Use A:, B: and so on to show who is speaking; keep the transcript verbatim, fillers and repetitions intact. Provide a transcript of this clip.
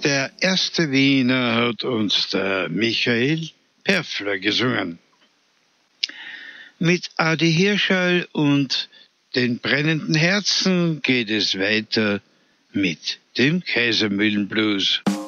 A: Der erste Wiener hat uns der Michael Perfler gesungen. Mit Adi Hirschall und den brennenden Herzen geht es weiter mit dem Kaisermühlenblues.